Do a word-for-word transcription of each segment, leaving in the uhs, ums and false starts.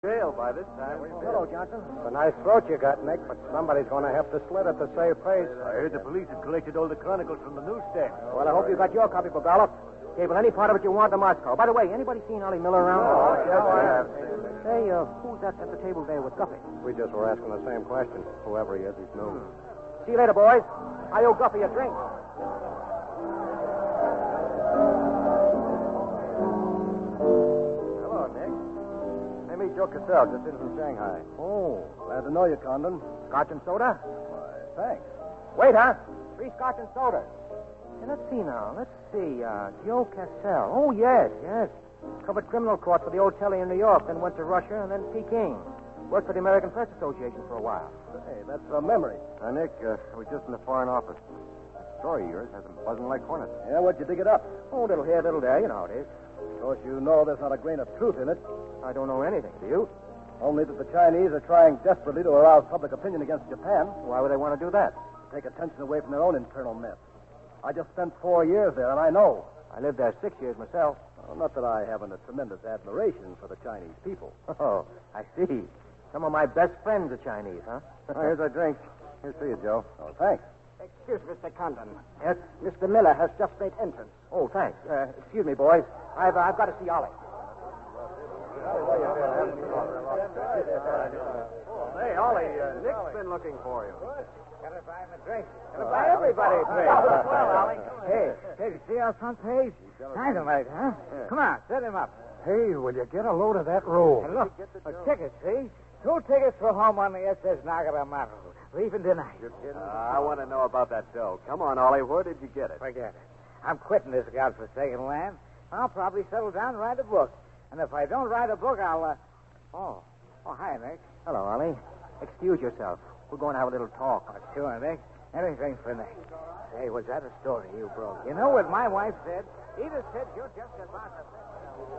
Jail by this time. Oh, hello, Johnson. It's a nice throat you got, Nick, but somebody's going to have to slit it to save face. I heard the police had collected all the chronicles from the newsstand. Well, I hope you got your copy, Bogalov. Cable any part of it you want to Moscow. By the way, anybody seen Ollie Miller around? Oh, yes, I have. Say, uh, who's that at the table there with Guffey? We just were asking the same question. Whoever he is, he's new. Hmm. See you later, boys. I owe Guffey a drink. Hello, Nick. Hey, meet Joe Cassell, just in from Shanghai. Oh, Glad to know you, Condon. scotch and soda? Why, thanks. Wait, huh? Three scotch and soda. Hey, let's see now. Let's see. Uh, Joe Cassell. Oh, yes, yes. Covered criminal court for the old telly in New York, then went to Russia and then Peking. Worked for the American Press Association for a while. Hey, that's a memory. Uh, Nick, uh, we're just in the Foreign Office. That story of yours has them buzzing like hornets. Yeah, what'd you dig it up? Oh, little here, little there. You know how it is. Of course, you know there's not a grain of truth in it. I don't know anything. Do you? Only that the Chinese are trying desperately to arouse public opinion against Japan, Why would they want to do that? to take attention away from their own internal mess. I just spent four years there, and I know. I lived there six years myself. Well, not that I haven't a tremendous admiration for the Chinese people. Oh, I see. Some of my best friends are Chinese, huh? Oh, here's our drink. Here's to you, Joe. Oh, thanks. Excuse me, Mister Condon. Yes? Mister Miller has just made entrance. Oh, thanks. Uh, excuse me, boys. I've, uh, I've got to see Ollie. Hey, Ollie, uh, Nick's been looking for you. Gotta buy him a drink. Gotta buy everybody a drink. Hey, hey, see our front page? Dynamite, huh? Yeah. Come on, set him up. Hey, will you get a load of that roll? And look, a ticket, see? Two tickets for home on the S S Nagaramaru. Leaving tonight. Uh, I want to know about that dough. Come on, Ollie. Where did you get it? Forget it. I'm quitting this godforsaken land. I'll probably settle down and write a book. And if I don't write a book, I'll, uh... Oh. Oh, hi, Nick. Hello, Ollie. Excuse yourself. We're going to have a little talk. Oh, sure, Nick. Anything for Nick. Say, was that a story you broke? You know what my wife said? Edith said you're just about the best.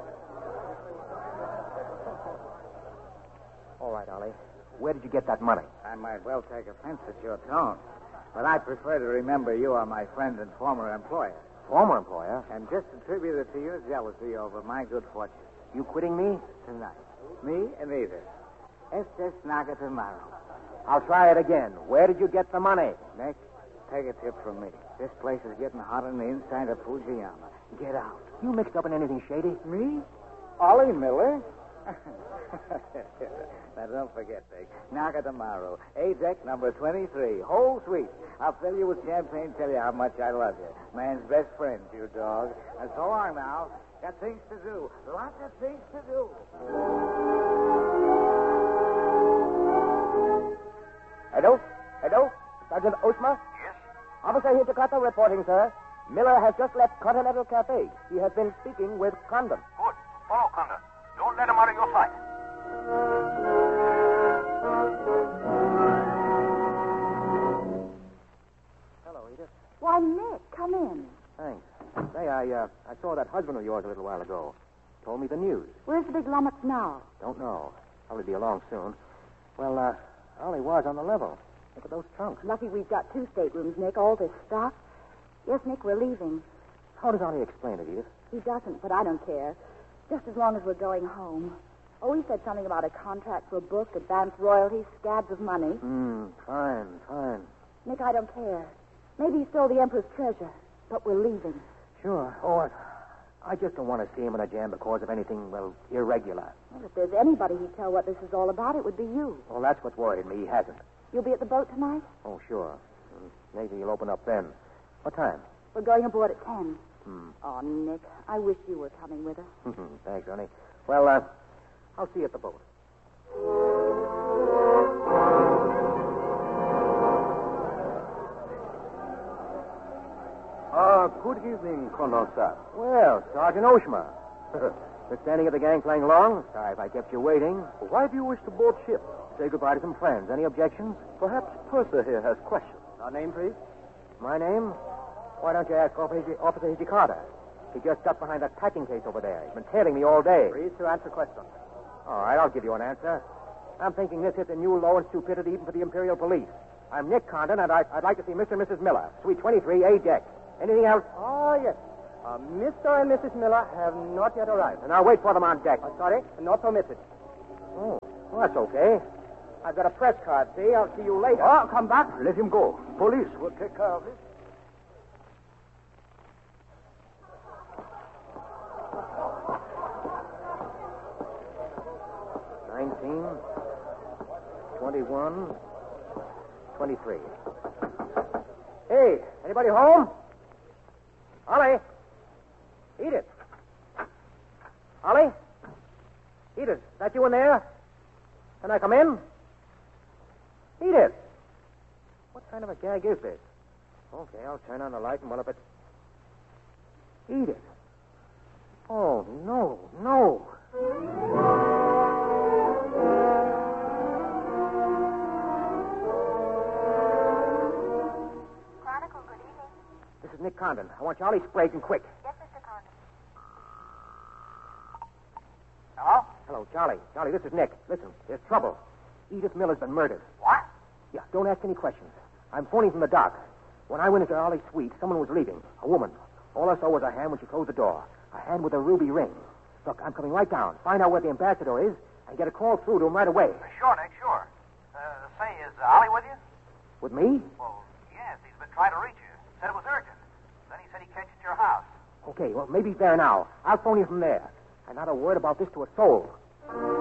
All right, Ollie. Where did you get that money? I might well take offense at your tone, but I prefer to remember you are my friend and former employer. Former employer? And just attribute it to your jealousy over my good fortune. You quitting me? Tonight. Me and Edith. S S Nagatamaru. I'll try it again. Where did you get the money? Nick, take a tip from me. This place is getting hot on the inside of Fujiyama. Get out. You mixed up in anything shady? Me? Ollie Miller? Now, don't forget, Nick. Nagatamaru. A-deck number twenty-three. Whole suite. I'll fill you with champagne, tell you how much I love you. Man's best friend, you dog. And so long now. Got things to do. Lots of things to do. Hello? Hello? Sergeant Osma? Yes? Officer here, Jakarta, reporting, sir. Miller has just left Continental Cafe. He has been speaking with Condon. Good. Follow Condon. Don't let him out of your sight. Hello, Edith. Why, Nick, come in. Thanks. Say, I uh, I saw that husband of yours a little while ago. Told me the news. Where's the big lummox now? Don't know. Probably be along soon. Well, uh, Ollie was on the level. Look at those trunks. Lucky we've got two staterooms, Nick. All this stuff. Yes, Nick, we're leaving. How does Ollie explain it, Edith? He doesn't, but I don't care. Just as long as we're going home. Oh, he said something about a contract for a book, advance royalties, scabs of money. Hmm, fine, fine. Nick, I don't care. Maybe he stole the Emperor's treasure, but we're leaving. Sure. Oh, I, I just don't want to see him in a jam because of anything, well, irregular. Well, if there's anybody who'd tell what this is all about, it would be you. Well, that's what worried me. He hasn't. You'll be at the boat tonight? Oh, sure. Maybe he'll open up then. What time? We're going aboard at ten. Hmm. Oh, Nick, I wish you were coming with us. Thanks, honey. Well, uh, I'll see you at the boat. Uh, good evening, Colonel Sir. Well, Sergeant Oshma. Been standing at the gangplank long? Sorry if I kept you waiting. Why do you wish to board ship? Say goodbye to some friends. Any objections? Perhaps Purser here has questions. Our name, please? My name? Why don't you ask Officer Officer Hijikata? He just ducked behind that packing case over there. He's been tailing me all day. Please to answer questions. All right, I'll give you an answer. I'm thinking this hits a new low in stupidity even for the Imperial Police. I'm Nick Condon, and I, I'd like to see Mister and Missus Miller, Suite twenty-three, A-deck. Anything else? Oh, yes. Uh, Mister and Missus Miller have not yet arrived. And I'll wait for them on deck. Uh, sorry, not permitted. Oh, well, that's okay. I've got a press card, see? I'll see you later. Oh, come back. Let him go. Police will take care of it. Nineteen, twenty-one, twenty-three. Hey, anybody home? Ollie? Edith? Ollie? Edith, is that you in there? Can I come in? Edith! What kind of a gag is this? Okay, I'll turn on the light and well up it. Edith! Oh, no, no. Chronicle, good evening. This is Nick Condon. I want Charlie Sprague and quick. Yes, Mister Condon. Hello? Hello, Charlie. Charlie, this is Nick. Listen, there's trouble. Edith Miller's been murdered. What? Yeah, don't ask any questions. I'm phoning from the dock. When I went into Ollie's suite, someone was leaving. A woman. All I saw was a hand when she closed the door. A hand with a ruby ring. Look, I'm coming right down. Find out where the ambassador is and get a call through to him right away. Uh, sure, Nick, sure. Uh, say, is uh, Ollie with you? With me? Well, yes, he's been trying to reach you. Said it was urgent. Then he said he'd catch you at your house. Okay, well, maybe he's there now. I'll phone you from there. And not a word about this to a soul.